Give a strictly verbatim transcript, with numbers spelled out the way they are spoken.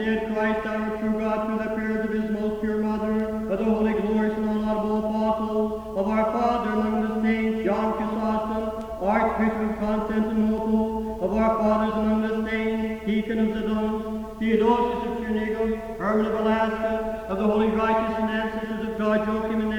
yet Christ our true God through the prayers of his most pure mother, of the holy, glorious, and unlaudable apostles, of our Father among the saints, John Chrysostom, Archbishop of Constantinople, of our fathers among the saints, Deacon of Zidon, Theodosius of Trinigum, Herman of Alaska, of the holy, righteous, and ancestors of God, Joachim and